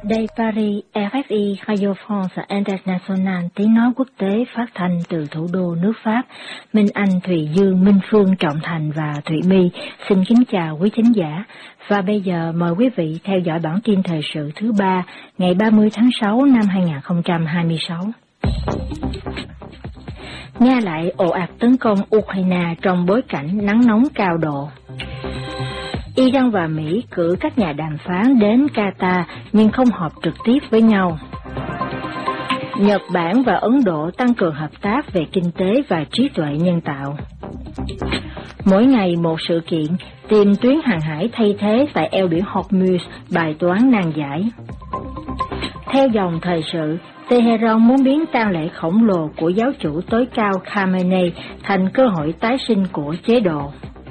Đây Paris, RFI, Radio France International, tiếng nói quốc tế phát thanh từ thủ đô nước Pháp. Minh Anh, Thùy Dương, Minh Phương, Trọng Thành và Thụy My xin kính chào quý thính giả. Và bây giờ mời quý vị theo dõi bản tin thời sự thứ 3 ngày 30 tháng 6 năm 2026. Nga lại ồ ạt tấn công Ukraine trong bối cảnh nắng nóng cao độ. Iran và Mỹ cử các nhà đàm phán đến Qatar nhưng không họp trực tiếp với nhau. Nhật Bản và Ấn Độ tăng cường hợp tác về kinh tế và trí tuệ nhân tạo. Mỗi ngày một sự kiện, tìm tuyến hàng hải thay thế tại eo biển Hormuz, bài toán nan giải. Theo dòng thời sự, Tehran muốn biến tang lễ khổng lồ của giáo chủ tối cao Khamenei thành cơ hội tái sinh của chế độ.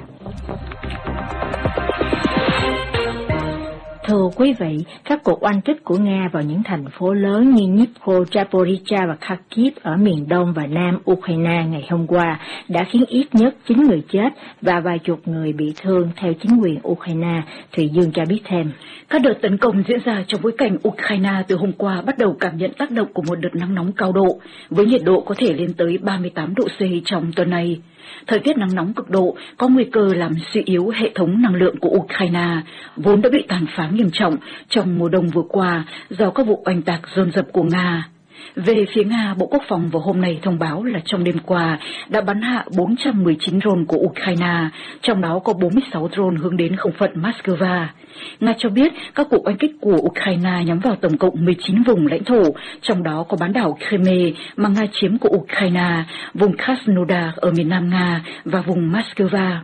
Thưa quý vị, các cuộc oanh kích của Nga vào những thành phố lớn như Dnipro, Zaporizhzhia và Kharkiv ở miền đông và nam Ukraine ngày hôm qua đã khiến ít nhất 9 người chết và vài chục người bị thương, theo chính quyền Ukraine. Thùy Dương cho biết thêm. Các đợt tấn công diễn ra trong bối cảnh Ukraine từ hôm qua bắt đầu cảm nhận tác động của một đợt nắng nóng cao độ, với nhiệt độ có thể lên tới 38 độ C trong tuần này. Thời tiết nắng nóng cực độ có nguy cơ làm suy yếu hệ thống năng lượng của Ukraine, vốn đã bị tàn phá nghiêm trọng trong mùa đông vừa qua do các vụ oanh tạc dồn dập của Nga. Về phía Nga, Bộ Quốc phòng vào hôm nay thông báo là trong đêm qua đã bắn hạ 419 drone của Ukraine, trong đó có 46 drone hướng đến không phận Moscow. Nga cho biết các cuộc oanh kích của Ukraine nhắm vào tổng cộng 19 vùng lãnh thổ, trong đó có bán đảo Crimea mà Nga chiếm của Ukraine, vùng Krasnodar ở miền nam Nga và vùng Moscow.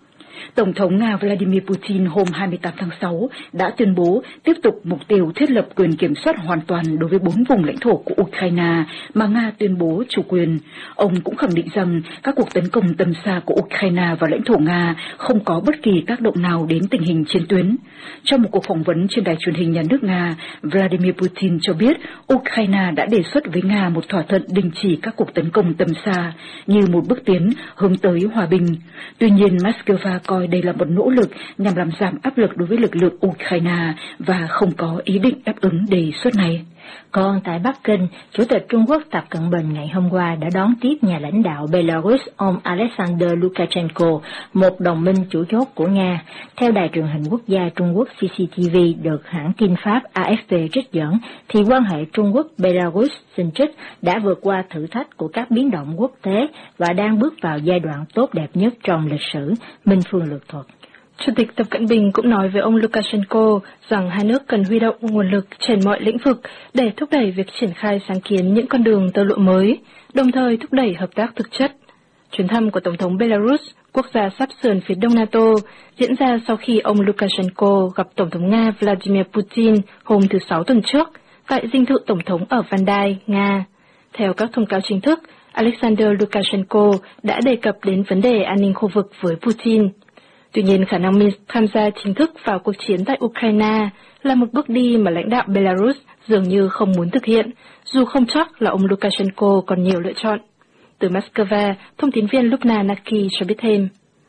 Tổng thống Nga Vladimir Putin hôm 28 tháng 6 đã tuyên bố tiếp tục mục tiêu thiết lập quyền kiểm soát hoàn toàn đối với 4 vùng lãnh thổ của Ukraine mà Nga tuyên bố chủ quyền. Ông cũng khẳng định rằng các cuộc tấn công tầm xa của Ukraine vào lãnh thổ Nga không có bất kỳ tác động nào đến tình hình chiến tuyến. Trong một cuộc phỏng vấn trên đài truyền hình nhà nước Nga, Vladimir Putin cho biết Ukraine đã đề xuất với Nga một thỏa thuận đình chỉ các cuộc tấn công tầm xa như một bước tiến hướng tới hòa bình. Tuy nhiên, Moscow coi đây là một nỗ lực nhằm làm giảm áp lực đối với lực lượng Ukraine và không có ý định đáp ứng đề xuất này. Còn tại Bắc Kinh, Chủ tịch Trung Quốc Tập Cận Bình ngày hôm qua đã đón tiếp nhà lãnh đạo Belarus ông Alexander Lukashenko, một đồng minh chủ chốt của Nga. Theo đài truyền hình quốc gia Trung Quốc CCTV được hãng tin Pháp AFP trích dẫn, thì quan hệ Trung Quốc-Belarus xin trích đã vượt qua thử thách của các biến động quốc tế và đang bước vào giai đoạn tốt đẹp nhất trong lịch sử. Minh Phương lược thuật. Chủ tịch Tập Cận Bình cũng nói với ông Lukashenko rằng hai nước cần huy động nguồn lực trên mọi lĩnh vực để thúc đẩy việc triển khai sáng kiến những con đường tơ lụa mới, đồng thời thúc đẩy hợp tác thực chất. Chuyến thăm của Tổng thống Belarus, quốc gia sắp sườn phía đông NATO, diễn ra sau khi ông Lukashenko gặp Tổng thống Nga Vladimir Putin hôm thứ Sáu tuần trước tại dinh thự Tổng thống ở Vandai, Nga. Theo các thông cáo chính thức, Alexander Lukashenko đã đề cập đến vấn đề an ninh khu vực với Putin. Tuy nhiên, khả năng Minsk tham gia chính thức vào cuộc chiến tại Ukraine là một bước đi mà lãnh đạo Belarus dường như không muốn thực hiện, dù không chắc là ông Lukashenko còn nhiều lựa chọn. Từ Moscow, thông tín viên Lubna Naki cho biết thêm.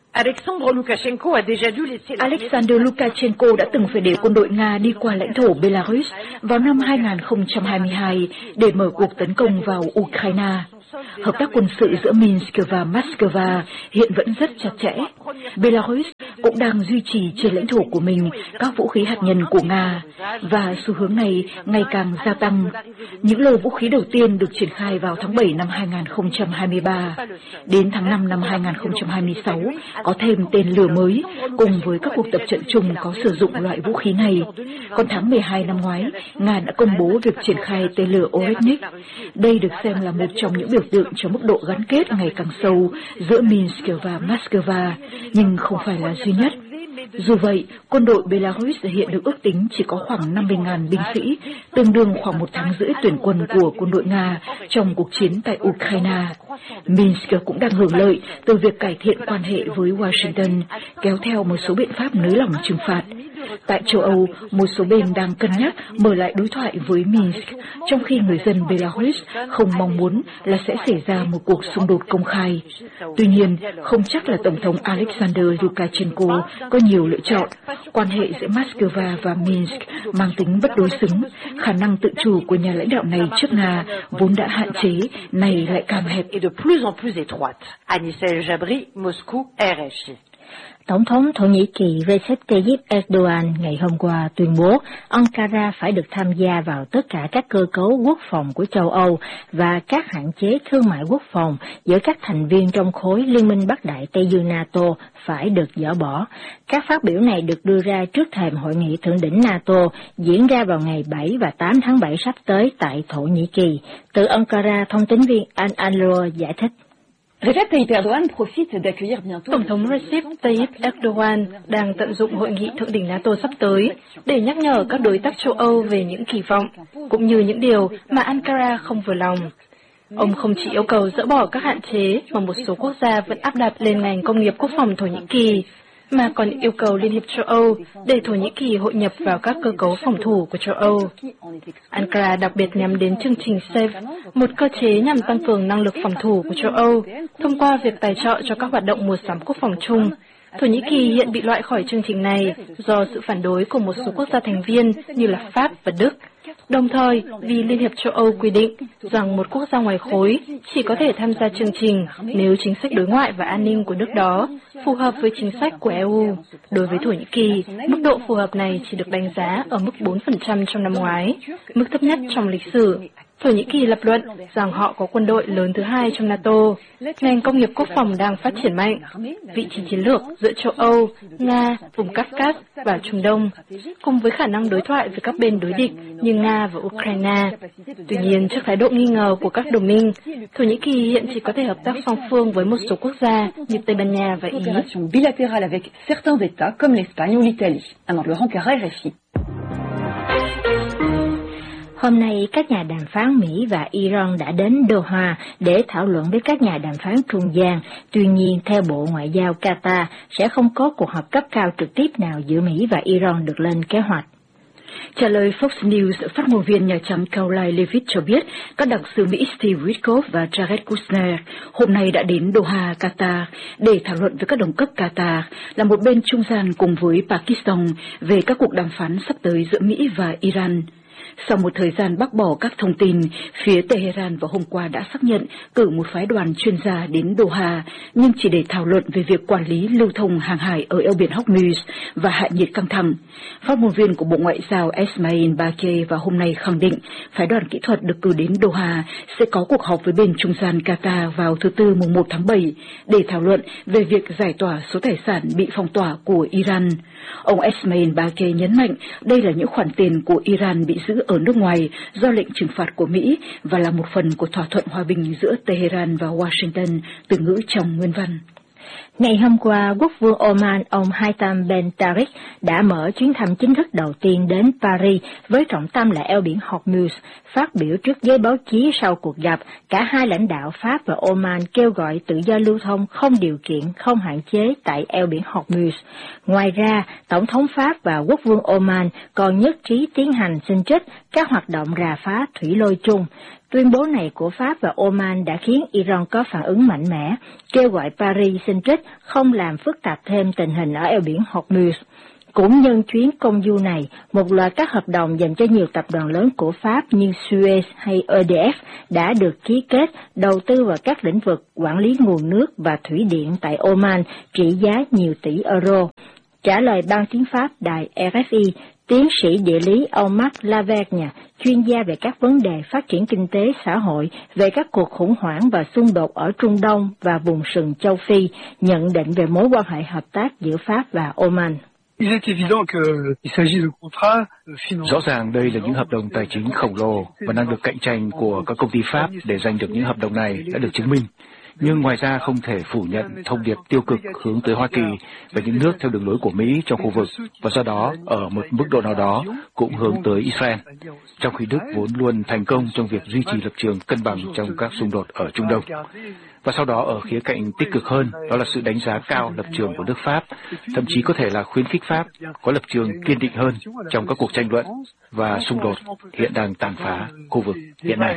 Alexander Lukashenko đã từng phải để quân đội Nga đi qua lãnh thổ Belarus vào năm 2022 để mở cuộc tấn công vào Ukraine. Hợp tác quân sự giữa Minsk và Moscow hiện vẫn rất chặt chẽ. Belarus cũng đang duy trì trên lãnh thổ của mình các vũ khí hạt nhân của Nga, và xu hướng này ngày càng gia tăng. Những lô vũ khí đầu tiên được triển khai vào tháng 7 năm 2023. Đến tháng 5 năm 2026 có thêm tên lửa mới, cùng với các cuộc tập trận chung có sử dụng loại vũ khí này. Còn tháng 12 năm ngoái, Nga đã công bố việc triển khai tên lửa Oretnik. Đây được xem là một trong những biểu tượng cho mức độ gắn kết ngày càng sâu giữa Minsk và Moscow, nhưng không phải là duy nhất. Dù vậy, quân đội Belarus hiện được ước tính chỉ có khoảng 50.000 binh sĩ, tương đương khoảng 1 tháng rưỡi tuyển quân của quân đội Nga trong cuộc chiến tại Ukraine. Minsk cũng đang hưởng lợi từ việc cải thiện quan hệ với Washington, kéo theo một số biện pháp nới lỏng trừng phạt. Tại châu Âu, một số bên đang cân nhắc mở lại đối thoại với Minsk, trong khi người dân Belarus không mong muốn là sẽ xảy ra một cuộc xung đột công khai. Tuy nhiên, không chắc là Tổng thống Alexander Lukashenko có nhiều lựa chọn. Quan hệ giữa Moscow và Minsk mang tính bất đối xứng, khả năng tự chủ của nhà lãnh đạo này trước Nga vốn đã hạn chế, này lại càng hẹp. Tổng thống Thổ Nhĩ Kỳ Recep Tayyip Erdogan ngày hôm qua tuyên bố Ankara phải được tham gia vào tất cả các cơ cấu quốc phòng của châu Âu và các hạn chế thương mại quốc phòng giữa các thành viên trong khối Liên minh Bắc Đại Tây Dương NATO phải được dỡ bỏ. Các phát biểu này được đưa ra trước thềm hội nghị thượng đỉnh NATO diễn ra vào ngày 7 và 8 tháng 7 sắp tới tại Thổ Nhĩ Kỳ. Từ Ankara, thông tín viên Al-Anlo giải thích. Tổng thống Recep Tayyip Erdogan đang tận dụng hội nghị thượng đỉnh NATO sắp tới để nhắc nhở các đối tác châu Âu về những kỳ vọng, cũng như những điều mà Ankara không vừa lòng. Ông không chỉ yêu cầu dỡ bỏ các hạn chế mà một số quốc gia vẫn áp đặt lên ngành công nghiệp quốc phòng Thổ Nhĩ Kỳ, mà còn yêu cầu Liên hiệp châu Âu để Thổ Nhĩ Kỳ hội nhập vào các cơ cấu phòng thủ của châu Âu. Ankara đặc biệt nhắm đến chương trình SAFE, một cơ chế nhằm tăng cường năng lực phòng thủ của châu Âu, thông qua việc tài trợ cho các hoạt động mua sắm quốc phòng chung. Thổ Nhĩ Kỳ hiện bị loại khỏi chương trình này do sự phản đối của một số quốc gia thành viên như là Pháp và Đức. Đồng thời, vì Liên hiệp châu Âu quy định rằng một quốc gia ngoài khối chỉ có thể tham gia chương trình nếu chính sách đối ngoại và an ninh của nước đó phù hợp với chính sách của EU. Đối với Thổ Nhĩ Kỳ, mức độ phù hợp này chỉ được đánh giá ở mức 4% trong năm ngoái, mức thấp nhất trong lịch sử. Thổ Nhĩ Kỳ lập luận rằng họ có quân đội lớn thứ hai trong NATO, ngành công nghiệp quốc phòng đang phát triển mạnh, vị trí chiến lược giữa châu Âu, Nga, vùng Caucasus và Trung Đông, cùng với khả năng đối thoại với các bên đối địch như Nga và Ukraine. Tuy nhiên, trước thái độ nghi ngờ của các đồng minh, Thổ Nhĩ Kỳ hiện chỉ có thể hợp tác song phương với một số quốc gia như Tây Ban Nha và Ý. Hôm nay, các nhà đàm phán Mỹ và Iran đã đến Doha để thảo luận với các nhà đàm phán trung gian. Tuy nhiên, theo Bộ Ngoại giao Qatar, sẽ không có cuộc họp cấp cao trực tiếp nào giữa Mỹ và Iran được lên kế hoạch. Trả lời Fox News, phát ngôn viên Nhà Trắng Karoline Leavitt cho biết các đặc sứ Mỹ Steve Witkoff và Jared Kushner hôm nay đã đến Doha, Qatar để thảo luận với các đồng cấp Qatar là một bên trung gian cùng với Pakistan về các cuộc đàm phán sắp tới giữa Mỹ và Iran. Sau một thời gian bác bỏ các thông tin, phía Tehran vào hôm qua đã xác nhận cử một phái đoàn chuyên gia đến Doha, nhưng chỉ để thảo luận về việc quản lý lưu thông hàng hải ở eo biển Hormuz và hạ nhiệt căng thẳng. Phát ngôn viên của Bộ Ngoại giao Esmail Bakay vào hôm nay khẳng định phái đoàn kỹ thuật được cử đến Doha sẽ có cuộc họp với bên trung gian Qatar vào thứ Tư mùng 1 tháng 7 để thảo luận về việc giải tỏa số tài sản bị phong tỏa của Iran. Ông Esmail Bakay nhấn mạnh đây là những khoản tiền của Iran bị giữ ở nước ngoài do lệnh trừng phạt của Mỹ và là một phần của thỏa thuận hòa bình giữa Tehran và Washington, từ ngữ trong nguyên văn. Ngày hôm qua, Quốc vương Oman ông Haitham Ben Tarik đã mở chuyến thăm chính thức đầu tiên đến Paris với trọng tâm là eo biển Hormuz. Phát biểu trước giới báo chí sau cuộc gặp, cả hai lãnh đạo Pháp và Oman kêu gọi tự do lưu thông không điều kiện, không hạn chế tại eo biển Hormuz. Ngoài ra, Tổng thống Pháp và Quốc vương Oman còn nhất trí tiến hành xin trích các hoạt động rà phá thủy lôi chung. Tuyên bố này của Pháp và Oman đã khiến Iran có phản ứng mạnh mẽ, kêu gọi Paris xin trích không làm phức tạp thêm tình hình ở eo biển Hormuz. Cũng nhân chuyến công du này, một loạt các hợp đồng dành cho nhiều tập đoàn lớn của Pháp như Suez hay EDF đã được ký kết đầu tư vào các lĩnh vực quản lý nguồn nước và thủy điện tại Oman trị giá nhiều tỷ euro. Trả lời ban tiếng Pháp đài RFI, tiến sĩ địa lý ông Marc Lavergne, chuyên gia về các vấn đề phát triển kinh tế xã hội, về các cuộc khủng hoảng và xung đột ở Trung Đông và vùng sừng châu Phi, nhận định về mối quan hệ hợp tác giữa Pháp và Oman. Rõ ràng đây là những hợp đồng tài chính khổng lồ và năng lực cạnh tranh của các công ty Pháp để giành được những hợp đồng này đã được chứng minh. Nhưng ngoài ra không thể phủ nhận thông điệp tiêu cực hướng tới Hoa Kỳ và những nước theo đường lối của Mỹ trong khu vực, và do đó, ở một mức độ nào đó, cũng hướng tới Israel, trong khi Đức vốn luôn thành công trong việc duy trì lập trường cân bằng trong các xung đột ở Trung Đông. Và sau đó ở khía cạnh tích cực hơn, đó là sự đánh giá cao lập trường của nước Pháp, thậm chí có thể là khuyến khích Pháp có lập trường kiên định hơn trong các cuộc tranh luận và xung đột hiện đang tàn phá khu vực hiện nay.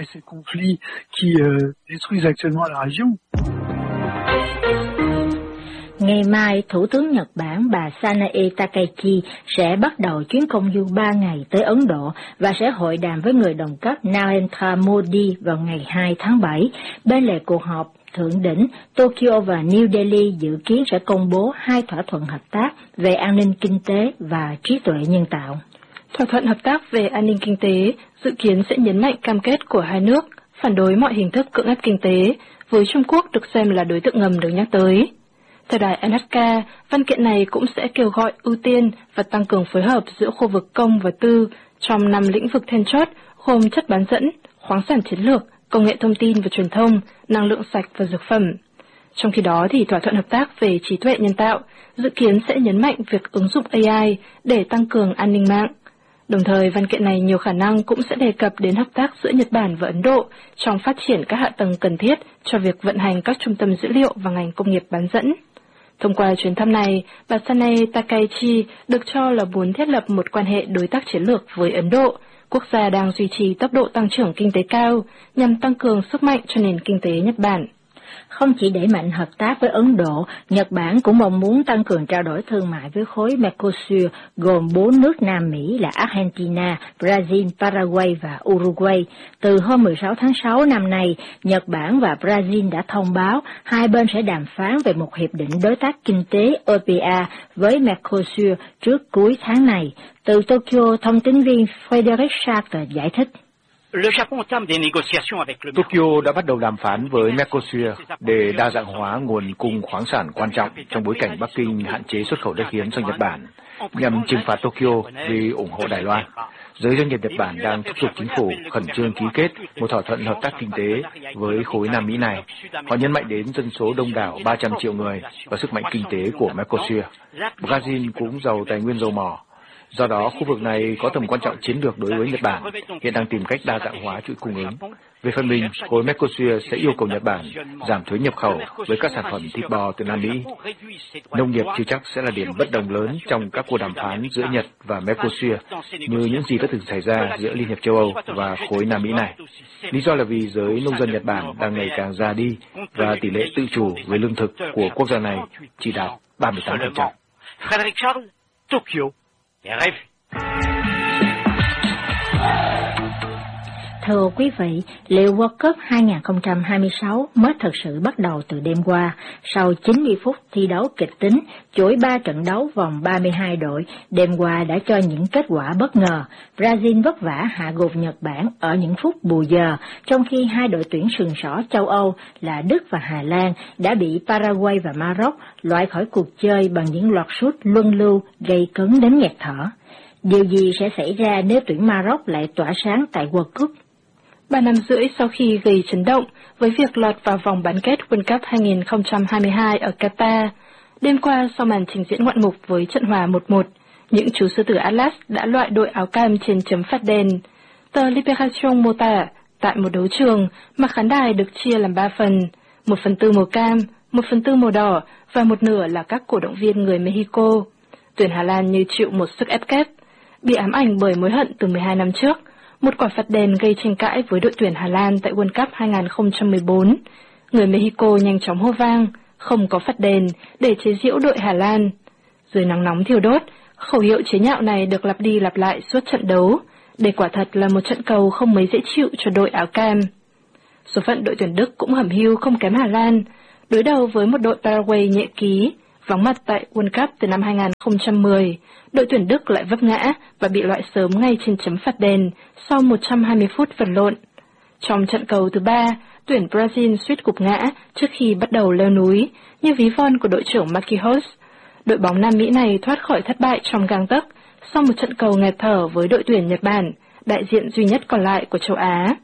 Ngày mai, Thủ tướng Nhật Bản bà Sanae Takaichi sẽ bắt đầu chuyến công du 3 ngày tới Ấn Độ và sẽ hội đàm với người đồng cấp Narendra Modi vào ngày 2 tháng 7. Bên lề cuộc họp thượng đỉnh, Tokyo và New Delhi dự kiến sẽ công bố 2 thỏa thuận hợp tác về an ninh kinh tế và trí tuệ nhân tạo. Thỏa thuận hợp tác về an ninh kinh tế dự kiến sẽ nhấn mạnh cam kết của hai nước, phản đối mọi hình thức cưỡng ép kinh tế, với Trung Quốc được xem là đối tượng ngầm được nhắc tới. Theo đài NHK, văn kiện này cũng sẽ kêu gọi ưu tiên và tăng cường phối hợp giữa khu vực công và tư trong 5 lĩnh vực then chốt gồm chất bán dẫn, khoáng sản chiến lược, công nghệ thông tin và truyền thông, năng lượng sạch và dược phẩm. Trong khi đó thì thỏa thuận hợp tác về trí tuệ nhân tạo dự kiến sẽ nhấn mạnh việc ứng dụng AI để tăng cường an ninh mạng. Đồng thời, văn kiện này nhiều khả năng cũng sẽ đề cập đến hợp tác giữa Nhật Bản và Ấn Độ trong phát triển các hạ tầng cần thiết cho việc vận hành các trung tâm dữ liệu và ngành công nghiệp bán dẫn. Thông qua chuyến thăm này, bà Sanae Takaichi được cho là muốn thiết lập một quan hệ đối tác chiến lược với Ấn Độ, quốc gia đang duy trì tốc độ tăng trưởng kinh tế cao, nhằm tăng cường sức mạnh cho nền kinh tế Nhật Bản. Không chỉ đẩy mạnh hợp tác với Ấn Độ, Nhật Bản cũng mong muốn tăng cường trao đổi thương mại với khối Mercosur gồm 4 nước Nam Mỹ là Argentina, Brazil, Paraguay và Uruguay. Từ hôm 16 tháng 6 năm nay, Nhật Bản và Brazil đã thông báo hai bên sẽ đàm phán về một hiệp định đối tác kinh tế EPA với Mercosur trước cuối tháng này. Từ Tokyo, thông tín viên Frederick Charter giải thích. Tokyo đã bắt đầu đàm phán với Mercosur để đa dạng hóa nguồn cung khoáng sản quan trọng trong bối cảnh Bắc Kinh hạn chế xuất khẩu đất hiếm sang Nhật Bản, nhằm trừng phạt Tokyo vì ủng hộ Đài Loan. Giới doanh nghiệp Nhật Bản đang thúc giục chính phủ khẩn trương ký kết một thỏa thuận hợp tác kinh tế với khối Nam Mỹ này. Họ nhấn mạnh đến dân số đông đảo 300 triệu người và sức mạnh kinh tế của Mercosur. Brazil cũng giàu tài nguyên dầu mỏ. Do đó, khu vực này có tầm quan trọng chiến lược đối với Nhật Bản, hiện đang tìm cách đa dạng hóa chuỗi cung ứng. Về phần mình, khối Mercosur sẽ yêu cầu Nhật Bản giảm thuế nhập khẩu với các sản phẩm thịt bò từ Nam Mỹ. Nông nghiệp chưa chắc sẽ là điểm bất đồng lớn trong các cuộc đàm phán giữa Nhật và Mercosur, như những gì đã từng xảy ra giữa Liên hiệp châu Âu và khối Nam Mỹ này. Lý do là vì giới nông dân Nhật Bản đang ngày càng già đi và tỷ lệ tự chủ về lương thực của quốc gia này chỉ đạt 38%. Thưa quý vị, liệu World Cup 2026 mới thực sự bắt đầu từ đêm qua? Sau 90 phút thi đấu kịch tính, chuỗi 3 trận đấu vòng 32 đội, đêm qua đã cho những kết quả bất ngờ. Brazil vất vả hạ gục Nhật Bản ở những phút bù giờ, trong khi hai đội tuyển sừng sỏ châu Âu là Đức và Hà Lan đã bị Paraguay và Maroc loại khỏi cuộc chơi bằng những loạt sút luân lưu gây cấn đến nghẹt thở. Điều gì sẽ xảy ra nếu tuyển Maroc lại tỏa sáng tại World Cup? 3 năm rưỡi sau khi gây chấn động với việc lọt vào vòng bán kết World Cup 2022 ở Qatar, đêm qua sau màn trình diễn ngoạn mục với trận hòa 1-1, những chú sư tử Atlas đã loại đội áo cam trên chấm phạt đền. Tờ Libération mô tả, tại một đấu trường mà khán đài được chia làm 3 phần, 1/4 màu cam, 1/4 màu đỏ và một nửa là các cổ động viên người Mexico. Tuyển Hà Lan như chịu một sức ép kép, bị ám ảnh bởi mối hận từ 12 năm trước. Một quả phạt đền gây tranh cãi với đội tuyển Hà Lan tại World Cup 2014. Người Mexico nhanh chóng hô vang, không có phạt đền, để chế giễu đội Hà Lan. Dưới nắng nóng thiêu đốt, khẩu hiệu chế nhạo này được lặp đi lặp lại suốt trận đấu. Đây quả thật là một trận cầu không mấy dễ chịu cho đội áo cam. Số phận đội tuyển Đức cũng hẩm hiu không kém Hà Lan. Đối đầu với một đội Paraguay nhẹ ký, vắng mặt tại World Cup từ năm 2010, đội tuyển Đức lại vấp ngã và bị loại sớm ngay trên chấm phạt đền sau 120 phút vật lộn. Trong trận cầu thứ 3, tuyển Brazil suýt gục ngã trước khi bắt đầu leo núi, như ví von của đội trưởng Marquinhos. Đội bóng Nam Mỹ này thoát khỏi thất bại trong gang tấc sau một trận cầu nghẹt thở với đội tuyển Nhật Bản, đại diện duy nhất còn lại của châu Á.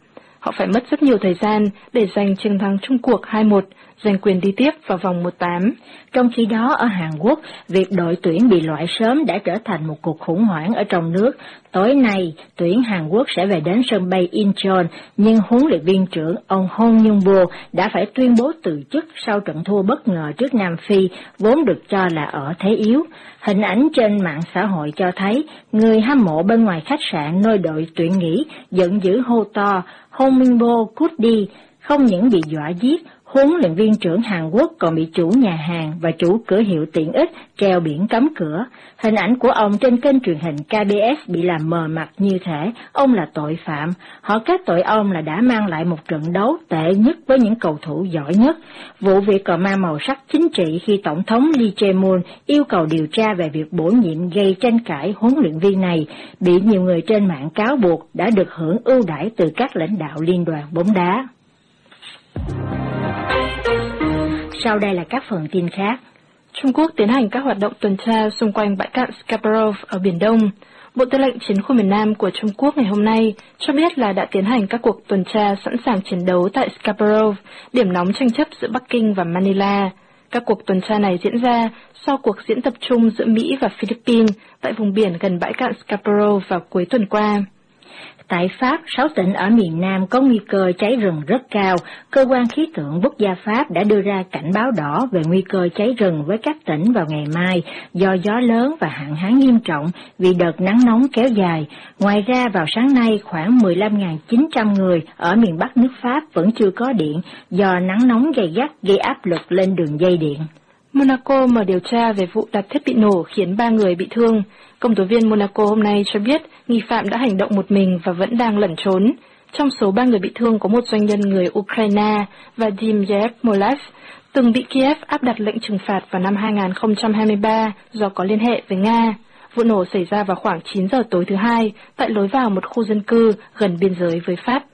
Họ phải mất rất nhiều thời gian để giành chiến thắng chung cuộc 2-1, giành quyền đi tiếp vào vòng 1/8. Trong khi đó ở Hàn Quốc, việc đội tuyển bị loại sớm đã trở thành một cuộc khủng hoảng ở trong nước. Tối nay, tuyển Hàn Quốc sẽ về đến sân bay Incheon, nhưng huấn luyện viên trưởng ông Hong Young-bo đã phải tuyên bố từ chức sau trận thua bất ngờ trước Nam Phi, vốn được cho là ở thế yếu. Hình ảnh trên mạng xã hội cho thấy, người hâm mộ bên ngoài khách sạn nơi đội tuyển nghỉ giận dữ hô to, Hong Young-bo cút đi, không những bị dọa giết, huấn luyện viên trưởng Hàn Quốc còn bị chủ nhà hàng và chủ cửa hiệu tiện ích treo biển cấm cửa. Hình ảnh của ông trên kênh truyền hình KBS bị làm mờ mặt như thể ông là tội phạm. Họ kết tội ông là đã mang lại một trận đấu tệ nhất với những cầu thủ giỏi nhất. Vụ việc còn mang màu sắc chính trị khi Tổng thống Lee Jae-myung yêu cầu điều tra về việc bổ nhiệm gây tranh cãi huấn luyện viên này, bị nhiều người trên mạng cáo buộc đã được hưởng ưu đãi từ các lãnh đạo liên đoàn bóng đá. Sau đây là các phần tin khác. Trung Quốc tiến hành các hoạt động tuần tra xung quanh bãi cạn Scarborough ở Biển Đông. Bộ Tư lệnh Chiến khu miền Nam của Trung Quốc ngày hôm nay cho biết là đã tiến hành các cuộc tuần tra sẵn sàng chiến đấu tại Scarborough, điểm nóng tranh chấp giữa Bắc Kinh và Manila. Các cuộc tuần tra này diễn ra sau cuộc diễn tập chung giữa Mỹ và Philippines tại vùng biển gần bãi cạn Scarborough vào cuối tuần qua. Tại Pháp, 6 tỉnh ở miền Nam có nguy cơ cháy rừng rất cao. Cơ quan khí tượng quốc gia Pháp đã đưa ra cảnh báo đỏ về nguy cơ cháy rừng với các tỉnh vào ngày mai do gió lớn và hạn hán nghiêm trọng vì đợt nắng nóng kéo dài. Ngoài ra, vào sáng nay, khoảng 15.900 người ở miền Bắc nước Pháp vẫn chưa có điện do nắng nóng gay gắt gây áp lực lên đường dây điện. Monaco mở điều tra về vụ đặt thiết bị nổ khiến 3 người bị thương. Công tố viên Monaco hôm nay cho biết nghi phạm đã hành động một mình và vẫn đang lẩn trốn. Trong số 3 người bị thương có một doanh nhân người Ukraine, Vadim Yermolov, từng bị Kiev áp đặt lệnh trừng phạt vào năm 2023 do có liên hệ với Nga. Vụ nổ xảy ra vào khoảng 9 giờ tối thứ Hai tại lối vào một khu dân cư gần biên giới với Pháp.